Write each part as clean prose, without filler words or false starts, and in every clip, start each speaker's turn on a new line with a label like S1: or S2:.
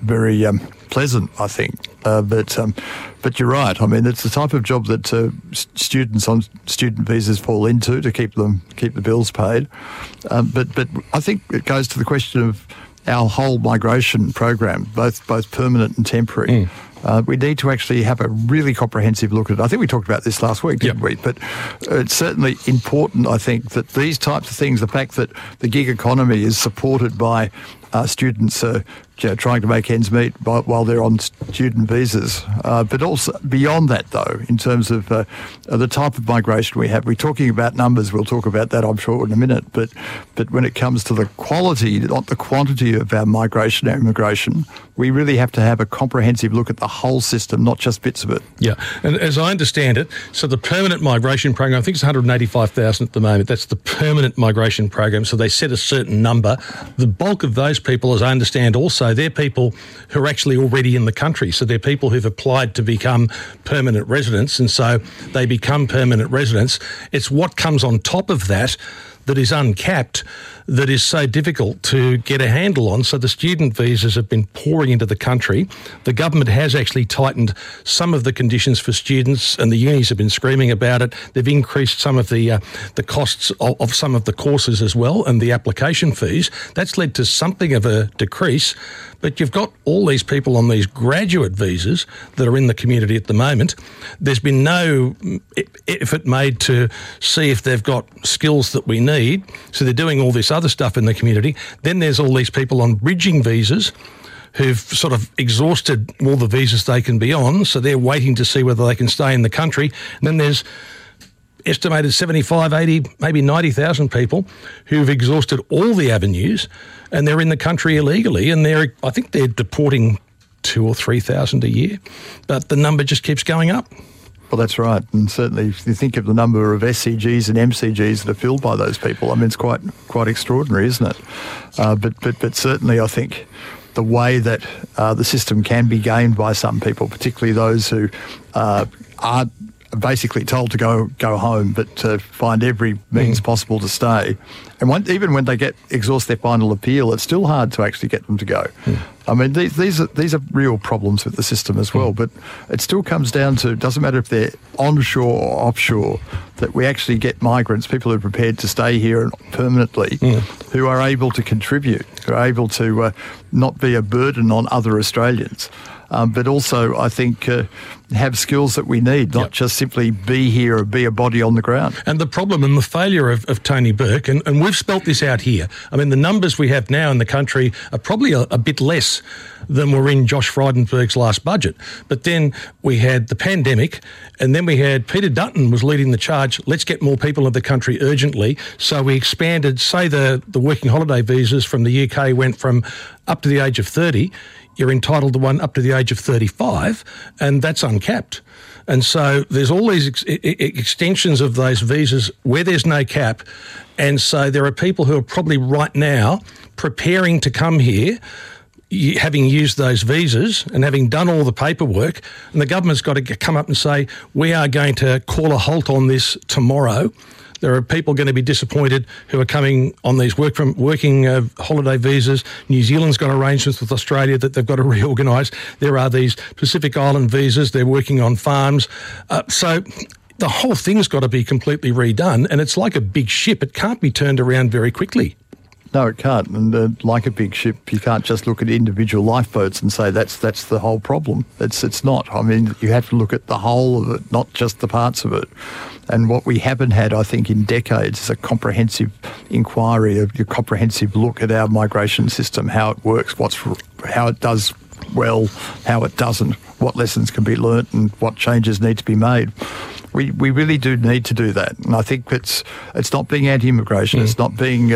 S1: very pleasant, I think. But you're right. I mean, it's the type of job that students on student visas fall into to keep the bills paid. But I think it goes to the question of our whole migration program, both permanent and temporary. We need to actually have a really comprehensive look at it. I think we talked about this last week, didn't we? But it's certainly important, I think, that these types of things, the fact that the gig economy is supported by students trying to make ends meet while they're on student visas. But also beyond that, though, in terms of the type of migration we have, we're talking about numbers. We'll talk about that, I'm sure, in a minute. But when it comes to the quality, not the quantity of our migration, our immigration, we really have to have a comprehensive look at the whole system, not just bits of it.
S2: Yeah, and as I understand it, so the permanent migration program, I think it's 185,000 at the moment. That's the permanent migration program. So they set a certain number. The bulk of those people, as I understand also, they're people who are actually already in the country. So they're people who've applied to become permanent residents, and so they become permanent residents. It's what comes on top of that is uncapped, that is so difficult to get a handle on. So the student visas have been pouring into the country. The government has actually tightened some of the conditions for students, and the unis have been screaming about it. They've increased some of the costs of some of the courses as well, and the application fees. That's led to something of a decrease. But you've got all these people on these graduate visas that are in the community at the moment. There's been no effort made to see if they've got skills that we need. So they're doing all this other stuff in the community. Then there's all these people on bridging visas who've sort of exhausted all the visas they can be on. So they're waiting to see whether they can stay in the country. And then there's estimated 75, 80, maybe 90,000 people who've exhausted all the avenues and they're in the country illegally, and I think they're deporting 2,000 or 3,000 a year, but the number just keeps going up.
S1: Well, that's right. And certainly if you think of the number of SCGs and MCGs that are filled by those people, I mean, it's quite extraordinary, isn't it? But certainly I think the way that the system can be gamed by some people, particularly those who are basically told to go home, but to find every means possible to stay. And even when they exhaust their final appeal, it's still hard to actually get them to go. I mean, these are real problems with the system as well, but it still comes down to, it doesn't matter if they're onshore or offshore, that we actually get migrants, people who are prepared to stay here permanently, who are able to contribute, who are able to not be a burden on other Australians. But also, I think, have skills that we need, not just simply be here or be a body on the ground.
S2: And the problem and the failure of Tony Burke, and we've spelt this out here, I mean, the numbers we have now in the country are probably a bit less than were in Josh Frydenberg's last budget. But then we had the pandemic, and then we had Peter Dutton was leading the charge, let's get more people in the country urgently. So we expanded, say the working holiday visas from the UK went from up to the age of 30, you're entitled to one up to the age of 35, and that's uncapped. And so there's all these extensions of those visas where there's no cap, and so there are people who are probably right now preparing to come here, having used those visas and having done all the paperwork, and the government's got to come up and say, we are going to call a halt on this tomorrow. There are people going to be disappointed who are coming on these working holiday visas. New Zealand's got arrangements with Australia that they've got to reorganise. There are these Pacific Island visas. They're working on farms. So the whole thing's got to be completely redone, and it's like a big ship. It can't be turned around very quickly.
S1: No, it can't. And like a big ship, you can't just look at individual lifeboats and say that's the whole problem. It's not. I mean, you have to look at the whole of it, not just the parts of it. And what we haven't had, I think, in decades is a comprehensive inquiry, a comprehensive look at our migration system, how it works, how it does well, how it doesn't, what lessons can be learnt and what changes need to be made. We really do need to do that, and I think it's not being anti-immigration, it's not being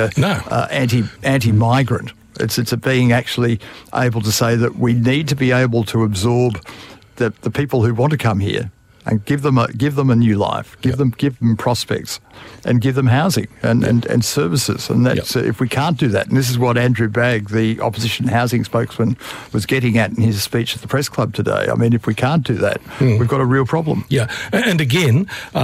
S1: anti-migrant. It's being actually able to say that we need to be able to absorb the people who want to come here and give them a new life, give them prospects, and give them housing and services. And that's if we can't do that, and this is what Andrew Bagg, the opposition housing spokesman, was getting at in his speech at the press club today. I mean, if we can't do that, we've got a real problem.
S2: Yeah, and again,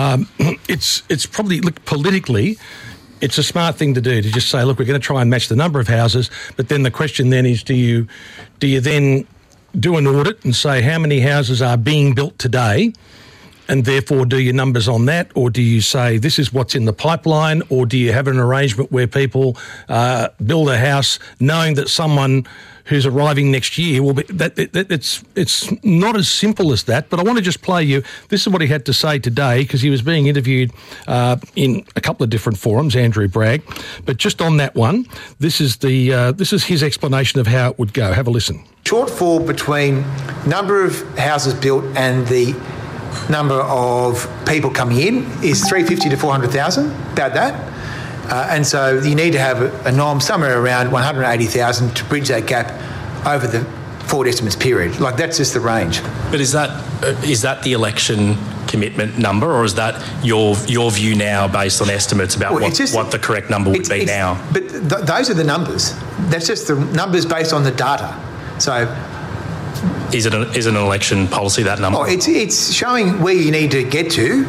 S2: it's probably politically. It's a smart thing to do to just say, look, we're going to try and match the number of houses, but then the question then is, do you then do an audit and say how many houses are being built today, and therefore do your numbers on that? Or do you say this is what's in the pipeline? Or do you have an arrangement where people build a house knowing that someone who's arriving next year will be... It's not as simple as that, but I want to just play you. This is what he had to say today, because he was being interviewed in a couple of different forums, Andrew Bragg. But just on that one, this is his explanation of how it would go. Have a listen.
S3: Shortfall between number of houses built and the number of people coming in is 350 to 400,000, about that. And so you need to have a norm somewhere around 180,000 to bridge that gap over the forward estimates period. Like, that's just the range.
S4: But is that the election commitment number, or is that your view now based on estimates about what the correct number would be now?
S3: But those are the numbers. That's just the numbers based on the data. So...
S4: Is it an election policy, that number?
S3: Oh, it's showing where you need to get to.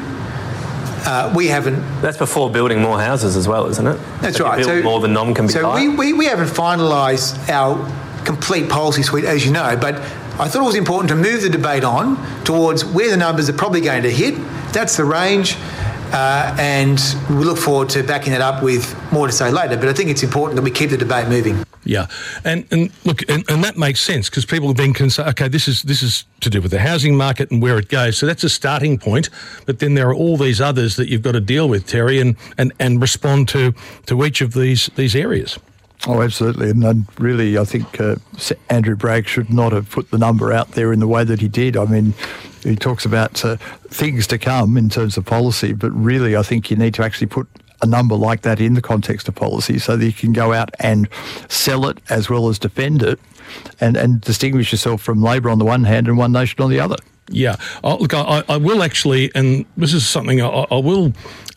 S3: We haven't...
S5: That's before building more houses as well, isn't it?
S3: That's right.
S5: Build more than NOM can be higher.
S3: We haven't finalised our complete policy suite, as you know, but I thought it was important to move the debate on towards where the numbers are probably going to hit. That's the range, and we look forward to backing it up with more to say later, but I think it's important that we keep the debate moving.
S2: Yeah, and look, and that makes sense, because people have been concerned, okay, this is to do with the housing market and where it goes, so that's a starting point, but then there are all these others that you've got to deal with, Terry, and respond to each of these areas.
S1: Oh, absolutely, and really I think Andrew Bragg should not have put the number out there in the way that he did. I mean, he talks about things to come in terms of policy, but really I think you need to actually put a number like that in the context of policy so that you can go out and sell it as well as defend it and distinguish yourself from Labor on the one hand and One Nation on the other.
S2: Yeah. Look, I will actually, and this is something I will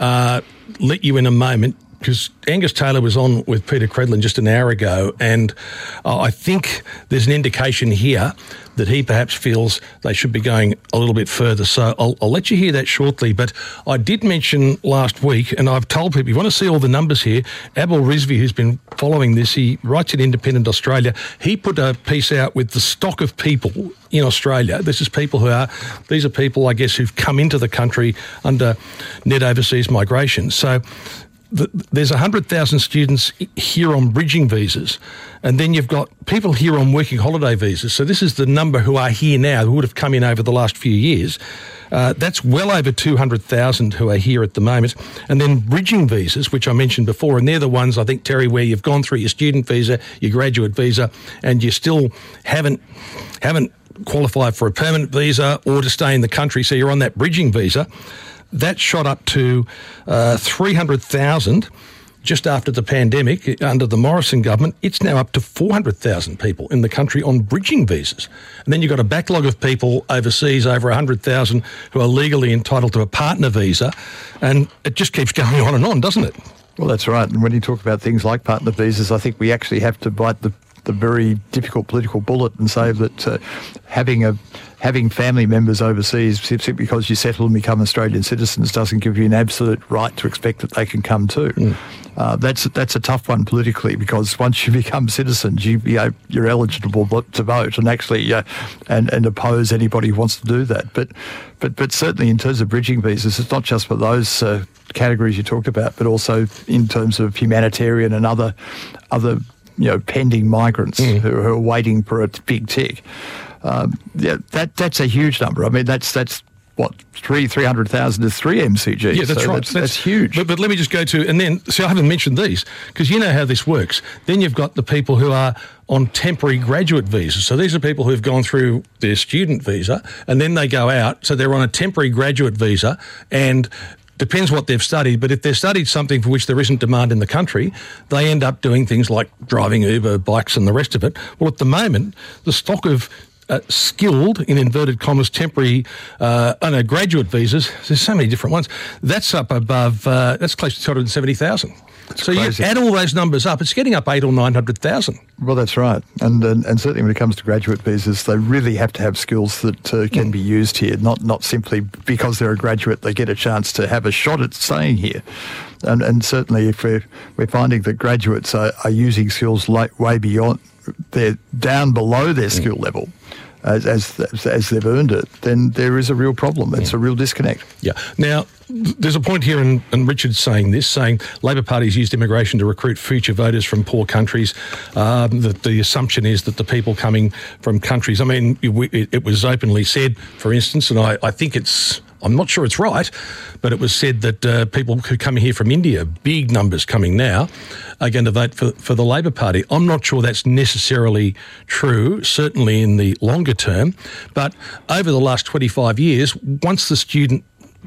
S2: let you in a moment, because Angus Taylor was on with Peter Credlin just an hour ago, and I think there's an indication here that he perhaps feels they should be going a little bit further. So I'll let you hear that shortly. But I did mention last week, and I've told people, you want to see all the numbers here, Abel Rizvi, who's been following this, he writes in Independent Australia, he put a piece out with the stock of people in Australia. These are people, I guess, who've come into the country under net overseas migration. So there's 100,000 students here on bridging visas, and then you've got people here on working holiday visas. So this is the number who are here now, who would have come in over the last few years. That's well over 200,000 who are here at the moment. And then bridging visas, which I mentioned before, and they're the ones, I think, Terry, where you've gone through your student visa, your graduate visa, and you still haven't qualified for a permanent visa or to stay in the country, so you're on that bridging visa. That shot up to 300,000 just after the pandemic under the Morrison government. It's now up to 400,000 people in the country on bridging visas. And then you've got a backlog of people overseas, over 100,000, who are legally entitled to a partner visa. And it just keeps going on and on, doesn't it?
S1: Well, that's right. And when you talk about things like partner visas, I think we actually have to bite the very difficult political bullet and say that having family members overseas simply because you settle and become Australian citizens doesn't give you an absolute right to expect that they can come too. That's a tough one politically, because once you become citizens, you're eligible to vote and actually and oppose anybody who wants to do that. But certainly in terms of bridging visas, it's not just for those categories you talked about, but also in terms of humanitarian and other pending migrants who are waiting for a big tick. That's a huge number. I mean, that's what, 300,000 is 3 MCGs.
S2: Yeah, that's
S1: so
S2: right.
S1: That's huge.
S2: But let me just go to, and then, see, I haven't mentioned these, because you know how this works. Then you've got the people who are on temporary graduate visas. So these are people who've gone through their student visa, and then they go out, so they're on a temporary graduate visa, and depends what they've studied, but if they've studied something for which there isn't demand in the country, they end up doing things like driving Uber, bikes and the rest of it. Well, at the moment, the stock of skilled, in inverted commas, temporary graduate visas, there's so many different ones, that's up above, that's close to 270,000. So crazy. You add all those numbers up, it's getting up 800,000 or 900,000.
S1: Well, that's right. And certainly when it comes to graduate visas, they really have to have skills that can be used here, not simply because they're a graduate, they get a chance to have a shot at staying here. And certainly if we're finding that graduates are using skills way beyond, they're down below their skill level, as they've earned it, then there is a real problem. It's a real disconnect.
S2: Yeah. Now, there's a point here, and Richard's saying Labor Party's used immigration to recruit future voters from poor countries. That the assumption is that the people coming from countries, I mean, it was openly said, for instance, and I think I'm not sure it's right, but it was said that people who come here from India, big numbers coming now, are going to vote for the Labor Party. I'm not sure that's necessarily true, certainly in the longer term, but over the last 25 years, once the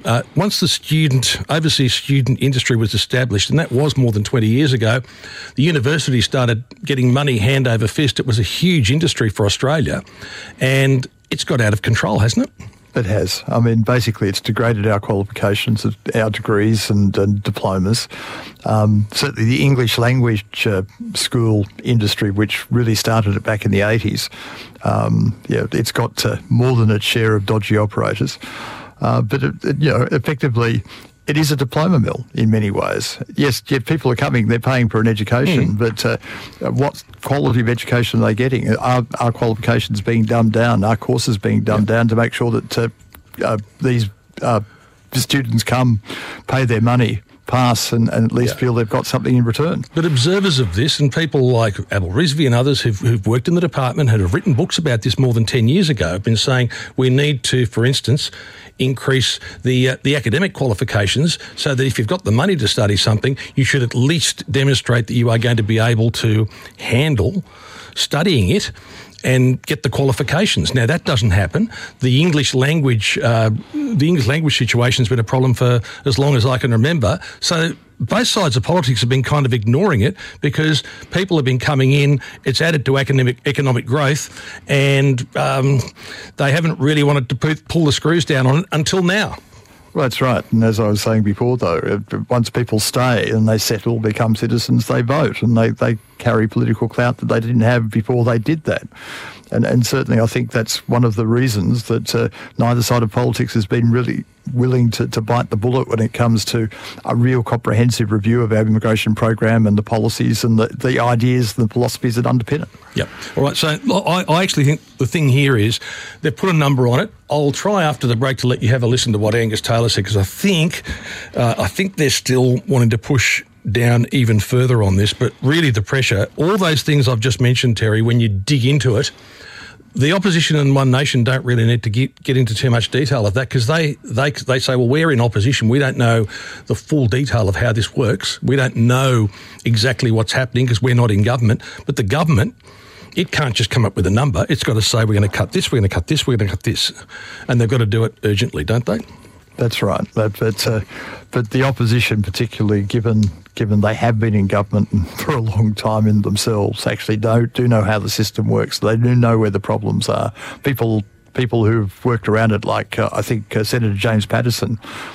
S2: overseas student industry was established, and that was more than 20 years ago, the university started getting money hand over fist. It was a huge industry for Australia, and it's got out of control, hasn't it?
S1: It has. I mean, basically, it's degraded our qualifications, our degrees and diplomas. Certainly the English language school industry, which really started it back in the 80s, it's got more than its share of dodgy operators. But effectively, it is a diploma mill in many ways. Yes, people are coming, they're paying for an education, but what quality of education are they getting? Are qualifications being dumbed down? Are courses being dumbed down to make sure that these students come, pay their money, pass and at least feel they've got something in return?
S2: But observers of this, and people like Abel Rizvi and others who've worked in the department, who have written books about this more than 10 years ago, have been saying we need to, for instance, increase the academic qualifications so that if you've got the money to study something, you should at least demonstrate that you are going to be able to handle studying it and get the qualifications. Now, that doesn't happen. The English language situation has been a problem for as long as I can remember. So both sides of politics have been kind of ignoring it because people have been coming in, it's added to economic growth, and they haven't really wanted to pull the screws down on it until now.
S1: Well, that's right. And as I was saying before, though, once people stay and they settle, become citizens, they vote and they carry political clout that they didn't have before they did that. And certainly I think that's one of the reasons that neither side of politics has been really willing to bite the bullet when it comes to a real comprehensive review of our immigration program and the policies and the ideas and the philosophies that underpin it.
S2: Yep. All right. So I actually think the thing here is they've put a number on it. I'll try after the break to let you have a listen to what Angus Taylor said, because I think they're still wanting to push down even further on this, but really the pressure, all those things I've just mentioned, Terry, when you dig into it, the opposition and One Nation don't really need to get into too much detail of that, because they say, well, we're in opposition. We don't know the full detail of how this works. We don't know exactly what's happening because we're not in government. But the government, it can't just come up with a number. It's got to say, we're going to cut this, we're going to cut this, we're going to cut this. And they've got to do it urgently, don't they?
S1: That's right. But the opposition, particularly given they have been in government for a long time in themselves, actually do know how the system works. They do know where the problems are. People who've worked around it, like I think Senator James Patterson,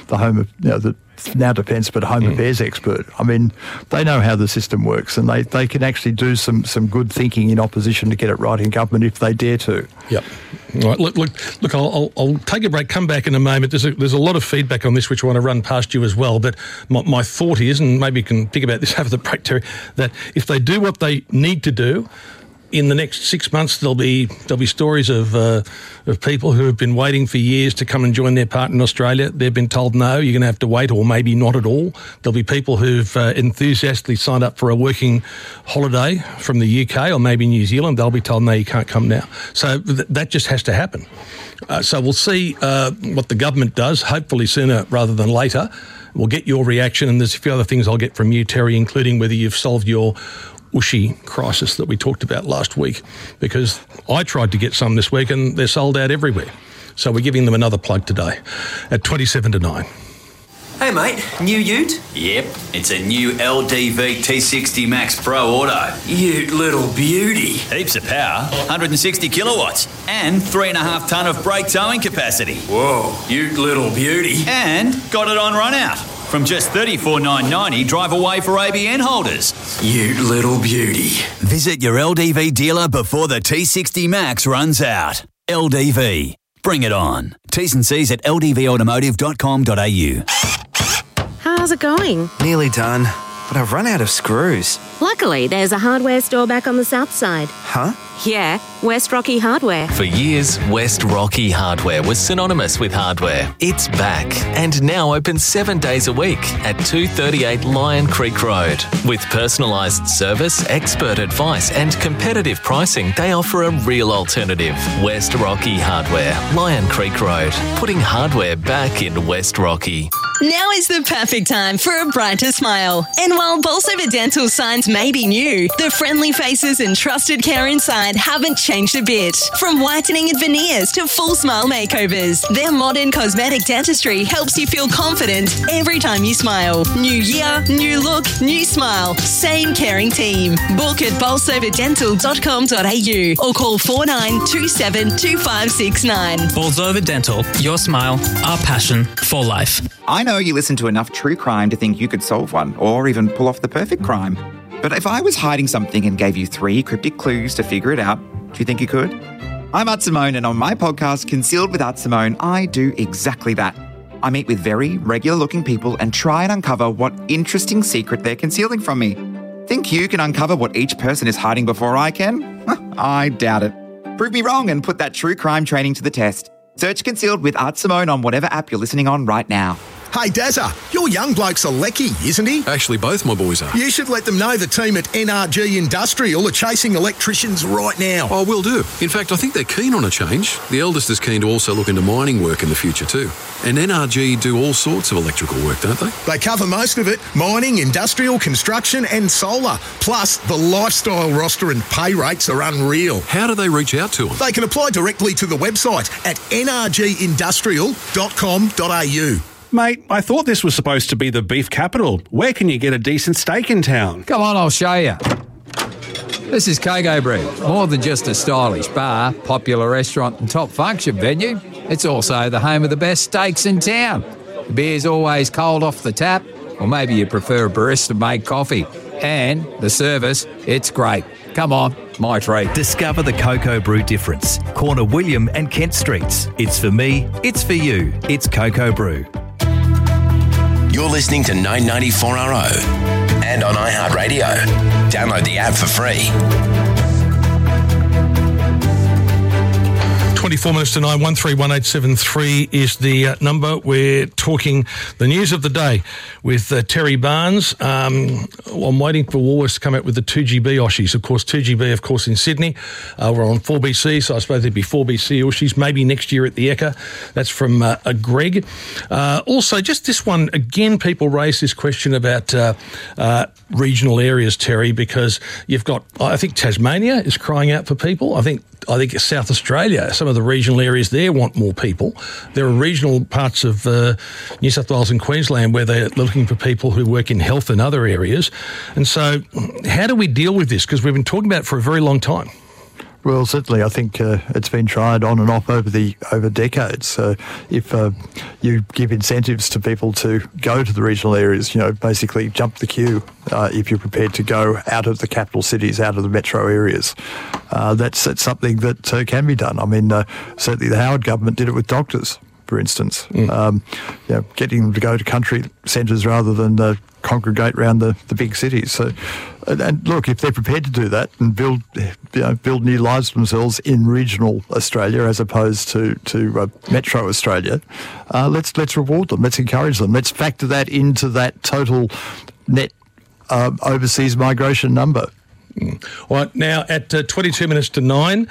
S1: the now Defence but Home Affairs expert. I mean, they know how the system works, and they can actually do some good thinking in opposition to get it right in government if they dare to.
S2: Yep. All right, look. I'll take a break. Come back in a moment. There's a lot of feedback on this which I want to run past you as well. But my thought is, and maybe you can think about this over the break, Terry, that if they do what they need to do, in the next 6 months, there'll be stories of people who have been waiting for years to come and join their partner in Australia. They've been told, no, you're going to have to wait, or maybe not at all. There'll be people who've enthusiastically signed up for a working holiday from the UK or maybe New Zealand. They'll be told, no, you can't come now. So that just has to happen. So we'll see what the government does, hopefully sooner rather than later. We'll get your reaction, and there's a few other things I'll get from you, Terry, including whether you've solved your Ushy crisis that we talked about last week, because I tried to get some this week and they're sold out everywhere. So we're giving them another plug today at 27 to 9.
S6: Hey mate, new ute?
S7: Yep, it's a new LDV T60 Max Pro Auto.
S6: Ute little beauty.
S7: Heaps of power, 160 kilowatts, and 3.5 tonne of brake towing capacity.
S6: Whoa, ute little beauty.
S7: And got it on run out. From just $34,990 drive away for ABN holders.
S6: Ute little beauty.
S7: Visit your LDV dealer before the T60 Max runs out. LDV. Bring it on. T's and C's at ldvautomotive.com.au.
S8: How's it going?
S9: Nearly done, but I've run out of screws.
S8: Luckily, there's a hardware store back on the south side.
S9: Huh?
S8: Yeah, West Rocky Hardware.
S9: For years, West Rocky Hardware was synonymous with hardware. It's back and now open 7 days a week at 238 Lion Creek Road. With personalised service, expert advice and competitive pricing, they offer a real alternative. West Rocky Hardware, Lion Creek Road, putting hardware back in West Rocky.
S10: Now is the perfect time for a brighter smile. And while Bolsover Dental signs may be new, the friendly faces and trusted care inside haven't changed a bit. From whitening and veneers to full smile makeovers, their modern cosmetic dentistry helps you feel confident every time you smile. New year, new look, new smile. Same caring team. Book at bolsoverdental.com.au or call 4927 2569.
S11: Bolsover Dental, your smile, our passion for life.
S12: I know you listen to enough true crime to think you could solve one or even pull off the perfect crime. But if I was hiding something and gave you 3 cryptic clues to figure it out, do you think you could? I'm Art Simone, and on my podcast, Concealed with Art Simone, I do exactly that. I meet with very regular-looking people and try and uncover what interesting secret they're concealing from me. Think you can uncover what each person is hiding before I can? I doubt it. Prove me wrong and put that true crime training to the test. Search Concealed with Art Simone on whatever app you're listening on right now.
S13: Hey, Dazza, your young bloke's a lecky, isn't he?
S14: Actually, both my boys are.
S13: You should let them know the team at NRG Industrial are chasing electricians right now.
S14: Oh, will do. In fact, I think they're keen on a change. The eldest is keen to also look into mining work in the future too. And NRG do all sorts of electrical work, don't they?
S13: They cover most of it. Mining, industrial, construction and solar. Plus, the lifestyle roster and pay rates are unreal.
S14: How do they reach out to them?
S13: They can apply directly to the website at nrgindustrial.com.au.
S15: Mate, I thought this was supposed to be the beef capital. Where can you get a decent steak in town?
S16: Come on, I'll show you. This is Coco Brew. More than just a stylish bar, popular restaurant and top function venue, it's also the home of the best steaks in town. The beer's always cold off the tap, or maybe you prefer a barista-made coffee. And the service, it's great. Come on, my treat.
S17: Discover the Coco Brew difference. Corner William and Kent Streets. It's for me, it's for you. It's Coco Brew.
S18: You're listening to 994RO and on iHeartRadio. Download the app for free.
S2: 24 minutes to 9, 131873 is the number. We're talking the news of the day with Terry Barnes. I'm waiting for Woolworths to come out with the 2GB Oshies. Of course, 2GB, of course, in Sydney. We're on 4BC, so I suppose there'd be 4BC Oshies, maybe next year at the Ekka. That's from Greg. Also, just this one, again, people raise this question about regional areas, Terry, because you've got, I think Tasmania is crying out for people. I think South Australia, some of the regional areas there want more people. There are regional parts of New South Wales and Queensland where they're looking for people who work in health and other areas. And so how do we deal with this? Because we've been talking about it for a very long time.
S1: Well, certainly, I think it's been tried on and off over decades. If you give incentives to people to go to the regional areas, basically jump the queue if you're prepared to go out of the capital cities, out of the metro areas. That's something that can be done. I mean, certainly the Howard government did it with doctors, for instance. Getting them to go to country centres rather than congregate around the big cities. So, and look, if they're prepared to do that and build new lives for themselves in regional Australia as opposed to metro Australia, let's reward them. Let's encourage them. Let's factor that into that total net overseas migration number.
S2: All right, now at 22 minutes to 9,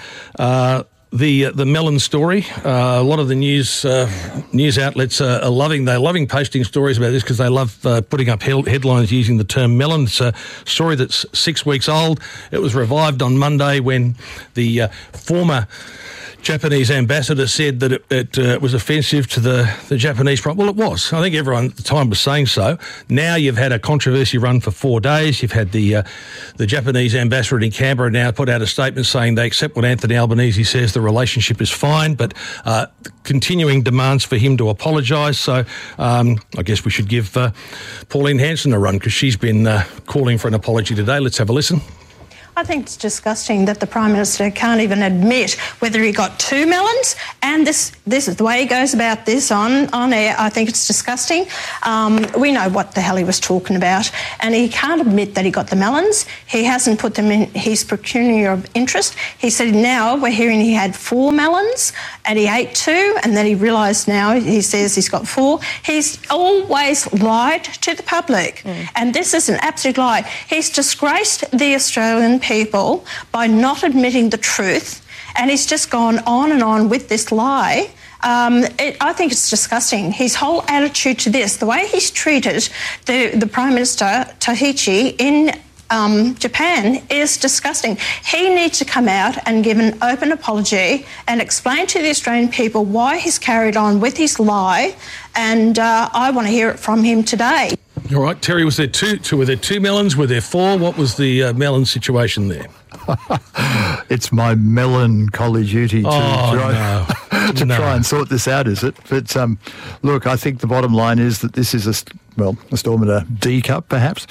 S2: the Melon story. A lot of the news outlets are loving posting stories about this because they love putting up headlines using the term melon. It's a story that's 6 weeks old. It was revived on Monday when the former Japanese ambassador said that it was offensive to the Japanese. Well, it was. I think everyone at the time was saying so. Now you've had a controversy run for 4 days. You've had the Japanese ambassador in Canberra now put out a statement saying they accept what Anthony Albanese says, the relationship is fine, but continuing demands for him to apologise. So I guess we should give Pauline Hanson a run because she's been calling for an apology today. Let's have a listen.
S19: I think it's disgusting that the Prime Minister can't even admit whether he got 2 melons, and this is the way he goes about this on air. I think it's disgusting. We know what the hell he was talking about, and he can't admit that he got the melons. He hasn't put them in his pecuniary interest. He said now we're hearing he had 4 melons and he ate 2, and then he realised now he says he's got 4. He's always lied to the public, and this is an absolute lie. He's disgraced the Australian people by not admitting the truth, and he's just gone on and on with this lie. I think it's disgusting. His whole attitude to this, the way he's treated the Prime Minister, Tahichi, in Japan is disgusting. He needs to come out and give an open apology and explain to the Australian people why he's carried on with his lie, and I want to hear it from him today.
S2: All right, Terry, was there were there 2 melons? Were there 4? What was the melon situation there?
S1: It's my melancholy duty to try and sort this out, is it? But look, I think the bottom line is that this is a storm in a D cup, perhaps.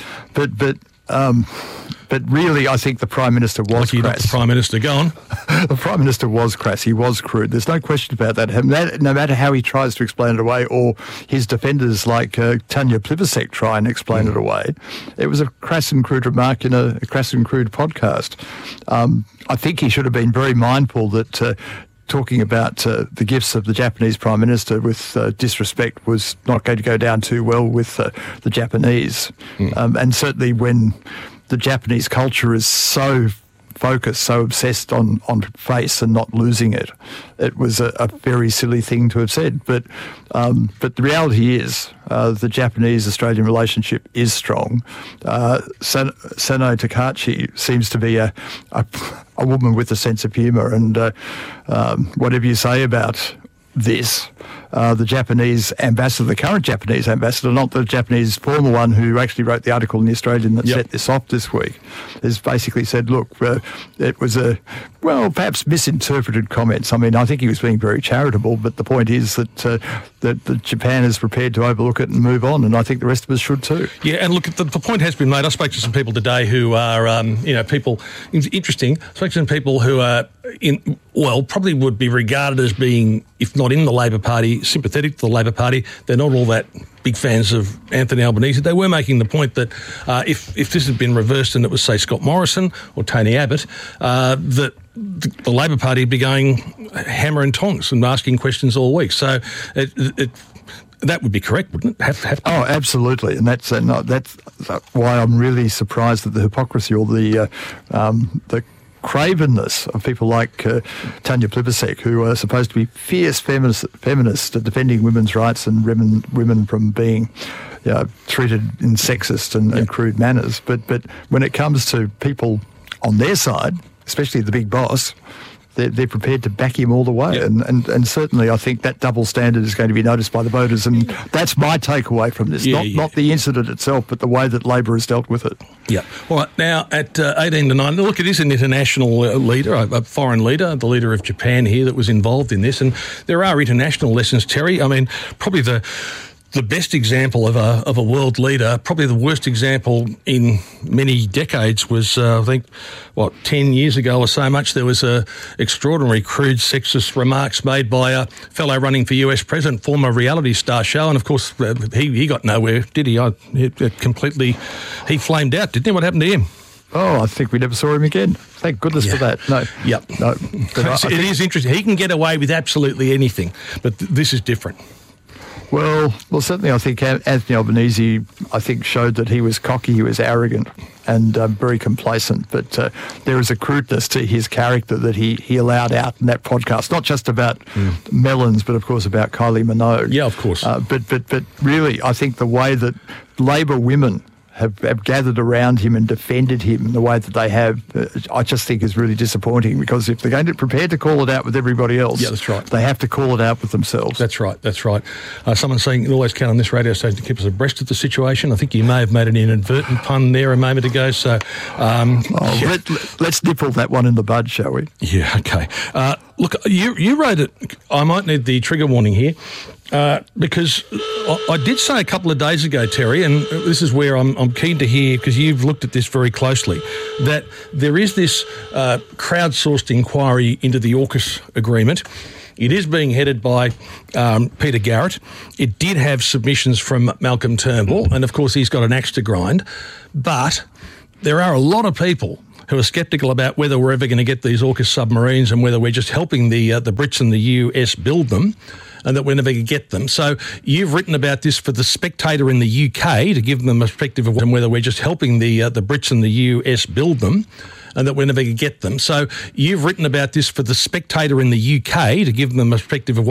S1: But really, I think the Prime Minister was crass.
S2: Not the Prime Minister, go on.
S1: The Prime Minister was crass. He was crude. There's no question about that. No matter how he tries to explain it away, or his defenders like Tanya Plibersek try and explain it away, it was a crass and crude remark in a crass and crude podcast. I think he should have been very mindful that talking about the gifts of the Japanese Prime Minister with disrespect was not going to go down too well with the Japanese. And certainly when the Japanese culture is so focused, so obsessed on face and not losing it, it was a very silly thing to have said. But the reality is the Japanese-Australian relationship is strong. Sano Takahashi seems to be a woman with a sense of humour, and whatever you say about this, the Japanese ambassador, the current Japanese ambassador, not the Japanese former one who actually wrote the article in The Australian that set this off this week, has basically said, look, it was perhaps misinterpreted comments. I mean, I think he was being very charitable, but the point is that Japan is prepared to overlook it and move on, and I think the rest of us should too.
S2: Yeah, and look, the point has been made. I spoke to some people today who are, people, interesting, I spoke to some people who are probably would be regarded as being, if not in the Labor Party, sympathetic to the Labor Party. They're not all that big fans of Anthony Albanese. They were making the point that if this had been reversed and it was, say, Scott Morrison or Tony Abbott, that the Labor Party would be going hammer and tongs and asking questions all week. So that would be correct, wouldn't it? Have to.
S1: Oh, absolutely, and that's why I'm really surprised at the hypocrisy or the cravenness of people like Tanya Plibersek, who are supposed to be fierce feminists defending women's rights and women from being treated in sexist and crude manners. But when it comes to people on their side, especially the big boss, they're prepared to back him all the way. Yep. And certainly I think that double standard is going to be noticed by the voters, and that's my takeaway from this. Not the incident itself, but the way that Labor has dealt with it.
S2: Yeah. All right, now at 18 to 9, look, it is an international leader, a foreign leader, the leader of Japan here that was involved in this, and there are international lessons, Terry. I mean, probably the best example of a world leader, probably the worst example in many decades was, 10 years ago or so much, there was a extraordinary crude sexist remarks made by a fellow running for US president, former reality star show, and of course he got nowhere, did he? He flamed out, didn't he? What happened to him?
S1: Oh, I think we never saw him again. Thank goodness for that. No.
S2: Yep. No. It is interesting. He can get away with absolutely anything, but this is different.
S1: Well, certainly I think Anthony Albanese, showed that he was cocky, he was arrogant and very complacent. But there is a crudeness to his character that he allowed out in that podcast, not just about melons, but of course about Kylie Minogue.
S2: Yeah, of course.
S1: But really, I think the way that Labor women have gathered around him and defended him in the way that they have, I just think is really disappointing, because if they're going to prepare to call it out with everybody else,
S2: that's right,
S1: they have to call it out with themselves.
S2: That's right. Someone's saying you can always count on this radio station to keep us abreast of the situation. I think you may have made an inadvertent pun there a moment ago. So
S1: let's nipple that one in the bud, shall we?
S2: Yeah, okay. Look, you wrote it. I might need the trigger warning here because I did say a couple of days ago, Terry, and this is where I'm keen to hear, because you've looked at this very closely, that there is this crowdsourced inquiry into the AUKUS agreement. It is being headed by Peter Garrett. It did have submissions from Malcolm Turnbull, and of course he's got an axe to grind. But there are a lot of people who are sceptical about whether we're ever going to get these AUKUS submarines and whether we're just helping the Brits and the US build them, and that we're never going to get them. So you've written about this for The Spectator in the UK to give them a perspective of whether we're just helping the Brits and the US build them, and that we're never going to get them. So you've written about this for The Spectator in the UK to give them a perspective of